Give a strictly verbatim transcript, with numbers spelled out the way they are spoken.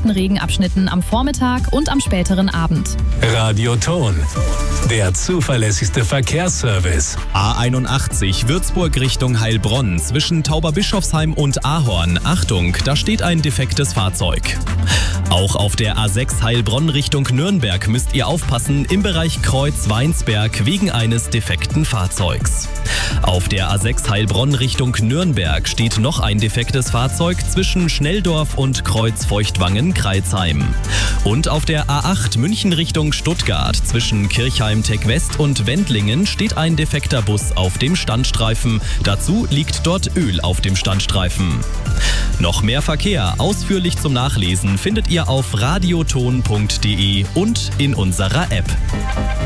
leichten Regenabschnitten am Vormittag und am späteren Abend. Radioton, der zuverlässigste Verkehrsservice. A einundachtzig Würzburg Richtung Heilbronn zwischen Tauberbischofsheim und Ahorn. Achtung, da steht ein defektes Fahrzeug. Auch auf der A sechs Heilbronn Richtung Nürnberg müsst ihr aufpassen im Bereich Kreuz-Weinsberg wegen eines defekten Fahrzeugs. Auf der A sechs Heilbronn Richtung Nürnberg steht noch ein defektes Fahrzeug zwischen Schnelldorf und Kreuz-Feuchtwangen-Kreilsheim. Und auf der A acht München Richtung Stuttgart zwischen Kirchheim-Tech-West und Wendlingen steht ein defekter Bus auf dem Standstreifen. Dazu liegt dort Öl auf dem Standstreifen. Noch mehr Verkehr ausführlich zum Nachlesen findet ihr auf radioton punkt de und in unserer App.